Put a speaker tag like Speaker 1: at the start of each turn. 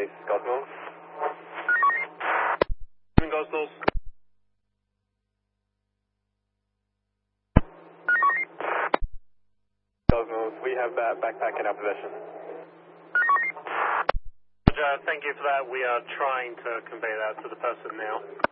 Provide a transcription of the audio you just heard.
Speaker 1: place, Cosmos.
Speaker 2: Cosmos.
Speaker 1: Cosmos, we have that backpack in our possession.
Speaker 2: Thank you for that. We are trying to convey that to the person now.